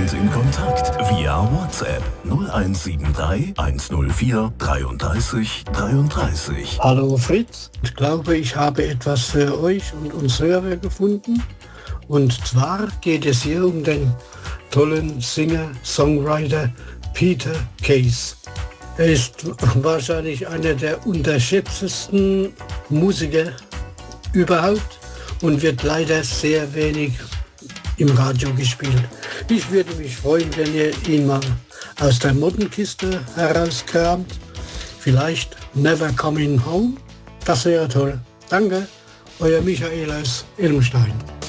uns in Kontakt via WhatsApp 0173 104 33 33. Hallo Fritz, ich glaube, ich habe etwas für euch und uns Hörer gefunden. Und zwar geht es hier um den tollen Singer-Songwriter Peter Case. Er ist wahrscheinlich einer der unterschätztesten Musiker überhaupt und wird leider sehr wenig im Radio gespielt. Ich würde mich freuen, wenn ihr ihn mal aus der Mottenkiste herauskramt. Vielleicht Never Coming Home. Das wäre toll. Danke, euer Michael aus Ilmenstein.